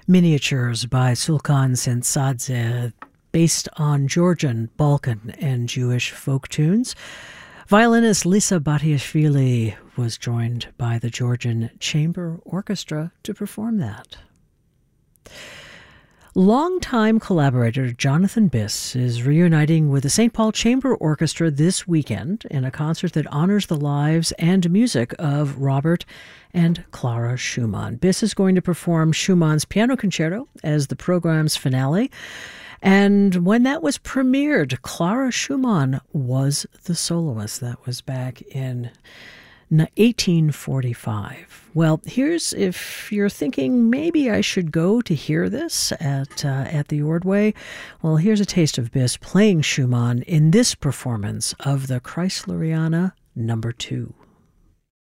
Miniatures by Sulkan Sentsadze, based on Georgian, Balkan, and Jewish folk tunes. Violinist Lisa Batiashvili was joined by the Georgian Chamber Orchestra to perform that. Longtime collaborator Jonathan Biss is reuniting with the St. Paul Chamber Orchestra this weekend in a concert that honors the lives and music of Robert and Clara Schumann. Biss is going to perform Schumann's Piano Concerto as the program's finale. And when that was premiered, Clara Schumann was the soloist. That was back in 1845. Well, here's, if you're thinking maybe I should go to hear this at the Ordway, well, here's a taste of Biss playing Schumann in this performance of the Kreisleriana No. 2.